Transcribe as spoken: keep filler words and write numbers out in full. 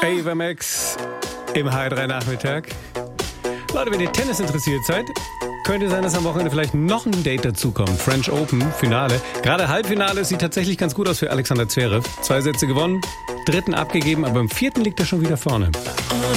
Ava Max im H drei Nachmittag. Leute, wenn ihr Tennis interessiert seid, könnte sein, dass am Wochenende vielleicht noch ein Date dazukommt. French Open, Finale. Gerade Halbfinale sieht tatsächlich ganz gut aus für Alexander Zverev. Zwei Sätze gewonnen, dritten abgegeben, aber im vierten liegt er schon wieder vorne.